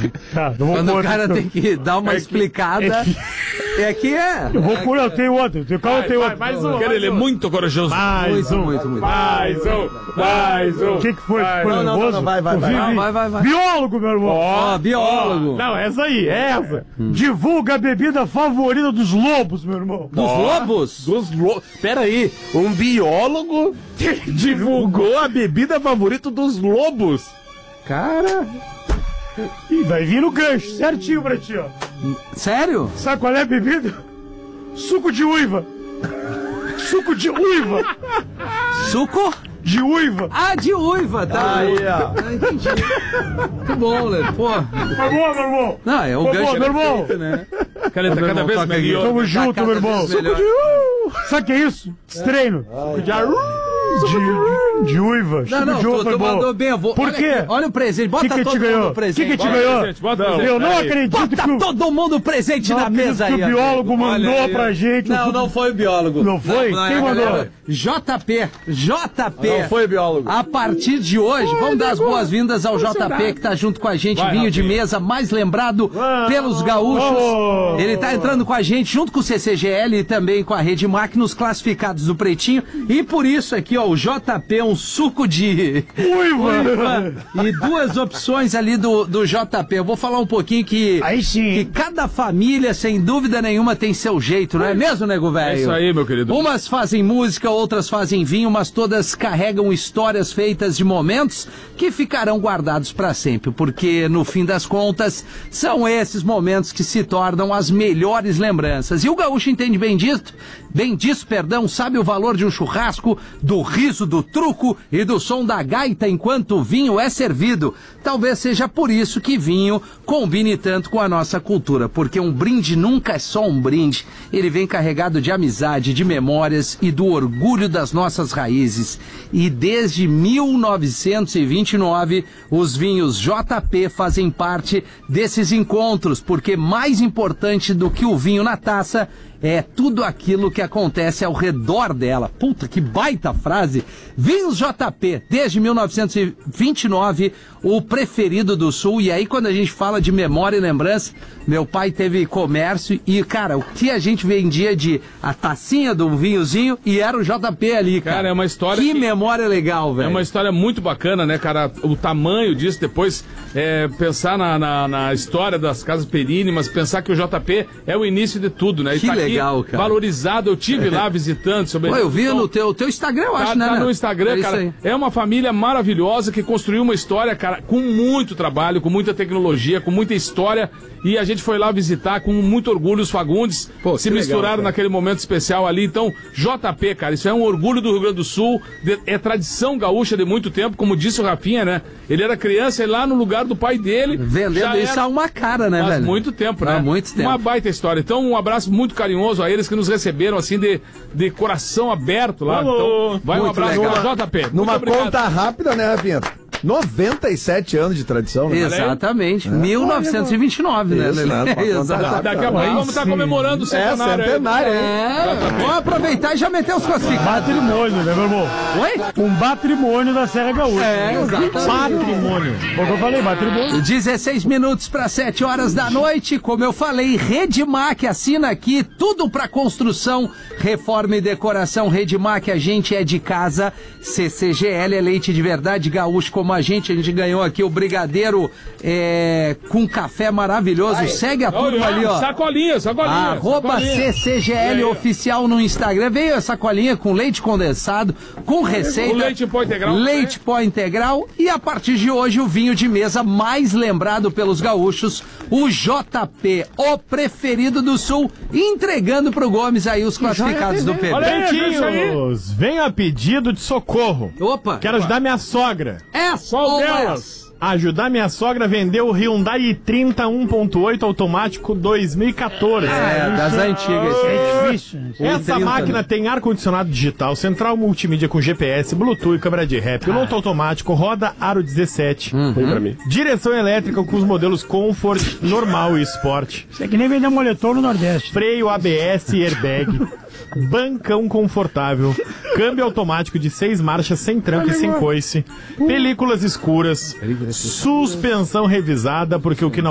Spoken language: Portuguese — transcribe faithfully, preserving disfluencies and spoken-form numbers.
Tá, não vou Quando pôr, o cara não. tem que dar uma É que- explicada, é que- é que é. Eu vou pôr, eu tenho outro. Qual eu tenho outro? Mais um. Cara, ele é muito corajoso. Mais Muito, um. muito, muito. Mais um. Mais um. O que que foi? Vai. Ficou Não, não, nervoso? não, vai, vai, Eu vai. vi, Não, vi. vai, vai, vai. Biólogo, meu irmão. Ó, biólogo. Não, essa aí, é essa. Divulga a bebida favorita dos lobos, meu irmão. Dos lobos? Dos lo... Pera aí, um biólogo divulgou a bebida favorita dos lobos. Cara, Ih, vai vir no gancho, certinho pra ti, ó. Sério? Sabe qual é a bebida? Suco de uiva. Suco de uiva. Suco? De uiva. Ah, de uiva, tá? Aí, ó. Ah, entendi. Muito bom, né? Pô. Foi bom, meu irmão. Não, é o Foi gancho bom, meu irmão. perfeito, né? cara, ele tá cada vez melhor. Tamo junto, cada meu irmão. vez melhor. Sabe o que é isso? Treino. De, de, de uiva. Não, Suco não, de uva tu, foi tu bom. mandou bem. Eu vou... Por olha quê? aqui, olha o presente. O Bota que que todo te mundo ganhou? o O presente. que que te Bota ganhou? presente, bota presente. Eu não Peraí. acredito Bota que o, todo mundo presente não na acredito mesa que aí. o biólogo amigo. mandou Olha aí. pra gente. Não, não foi o biólogo. Não foi? Não, Quem é a mandou? galera. J P. J P. Não foi biólogo. A partir de hoje, vamos dar as boas-vindas ao J P, que tá junto com a gente, Vai, vinho de Rafinha. mesa mais lembrado pelos gaúchos. Vamos. Ele tá entrando com a gente, junto com o C C G L e também com a Rede Mac, nos classificados do Pretinho. E por isso aqui, ó, o J P, um suco de Uiva. e duas opções ali do, do J P. Eu vou falar um pouquinho que, Aí sim. que cada família, sem dúvida nenhuma, tem seu jeito, não é mesmo, nego velho? É isso aí, meu querido. Umas fazem música, outras fazem vinho, mas todas carregam histórias feitas de momentos que ficarão guardados para sempre, porque no fim das contas são esses momentos que se tornam as melhores lembranças. E o gaúcho entende bem disso, bem disso, perdão, sabe o valor de um churrasco, do riso, do truco e do som da gaita enquanto o vinho é servido. Talvez seja por isso que vinho combine tanto com a nossa cultura, porque um brinde nunca é só um brinde, ele vem carregado de amizade, de memórias e do orgulho das nossas raízes. E desde mil novecentos e vinte e nove, os vinhos J P fazem parte desses encontros, porque mais importante do que o vinho na taça é tudo aquilo que acontece ao redor dela. Puta, que baita frase! Vinhos J P, desde mil novecentos e vinte e nove, o preferido do Sul. E aí, quando a gente fala de memória e lembrança, meu pai teve comércio e, cara, o que a gente vendia de a tacinha do vinhozinho e era o J P ali, cara. Cara, é uma história Que que- memória legal, É velho. uma história muito bacana, né, cara? O tamanho disso, depois é, pensar na, na, na história das casas Perini, mas pensar que o J P é o início de tudo, né? E Que tá aqui legal, cara. valorizado, eu tive lá visitando sobre Pô, eu vi no teu, teu Instagram, eu acho, Tá, né? tá né? no Instagram, É isso cara. aí. É uma família maravilhosa que construiu uma história, cara, com muito trabalho, com muita tecnologia, com muita história. E a gente foi lá visitar com muito orgulho os Fagundes. Pô, se que misturaram legal, cara. naquele momento especial ali. Então, J P, cara, isso é um orgulho do Rio Grande do Sul. de- é tradição gaúcha de muito tempo, como disse o Rafinha, né? Ele era criança e lá no lugar do pai dele. Vendendo já isso era- há uma cara, né, Faz velho? muito tempo, né? Há muito tempo. Uma baita história. Então, um abraço muito carinhoso a eles que nos receberam, assim, de, de coração aberto lá. Alô. Então, vai um Muito abraço legal. para J P. Muito Numa obrigado. conta rápida, né, Rafinha? noventa e sete anos de tradição, né? Exatamente. mil novecentos e vinte e nove, né, Isso, Lelê? né? Uma conta Exatamente. rápida. Daqui a pouco Aí vamos estar sim. comemorando o É, centenário. aí. centenário, hein? É, vamos aproveitar e já meter os classificados. Patrimônio, né, meu irmão? Oi? Um patrimônio da Serra Gaúcha. É, exatamente. Patrimônio. Foi o que eu falei, patrimônio. dezesseis minutos para sete horas da noite. Como eu falei, Redmac assina aqui tudo para construção, reforma e decoração. Redmac, a gente é de casa. C C G L é leite de verdade gaúcho como a gente. A gente ganhou aqui o brigadeiro é, com café maravilhoso. Segue a turma ali, ó. Sacolinha, sacolinha. Arroba sacolinha. C C G L E aí, ó. oficial no Instagram. Veio essa colinha com leite condensado, com receita. O leite em pó integral. Leite pó integral. E a partir de hoje, o vinho de mesa mais lembrado pelos gaúchos, o J P, o preferido do Sul, entregando pro Gomes aí os classificados do P B. Olha aí, Pretinhos, isso aí. Venho a pedido de socorro. Opa! Quero ajudar minha sogra. Essa Qual ou delas? essa? Ajudar minha sogra a vender o Hyundai i trinta um ponto oito automático dois mil e quatorze. É, das antigas. É difícil. Essa trinta, máquina né? tem ar-condicionado digital, central multimídia com G P S, Bluetooth, câmera de ré, piloto automático, roda aro dezessete. Põe pra mim. Direção elétrica com os modelos Comfort, normal e Sport. Isso é que nem vender moletom no Nordeste. Freio A B S e airbag. Bancão confortável. Câmbio automático de seis marchas sem tranco e sem coice. Películas escuras. Suspensão revisada, porque o que não